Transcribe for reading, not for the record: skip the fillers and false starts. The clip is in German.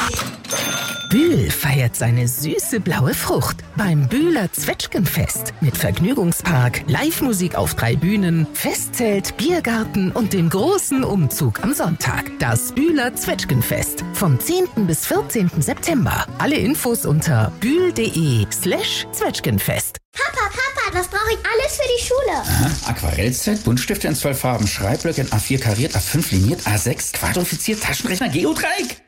Bühl feiert seine süße blaue Frucht beim Bühler Zwetschgenfest mit Vergnügungspark, Live-Musik auf 3 Bühnen, Festzelt, Biergarten und dem großen Umzug am Sonntag. Das Bühler Zwetschgenfest vom 10. bis 14. September. Alle Infos unter bühl.de/Zwetschgenfest. Papa, was brauche ich alles für die Schule? Aha, Aquarellset, Buntstifte in 12 Farben, Schreibblöcke in A4 kariert, A5 liniert, A6 quadrifiziert, Taschenrechner, Geodreieck.